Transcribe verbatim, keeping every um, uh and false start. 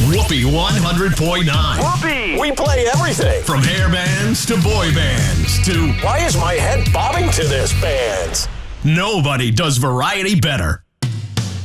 Whoopee one hundred point nine. Whoopee! We play everything. From hair bands to boy bands to Why is my head bobbing to this band? nobody does variety better.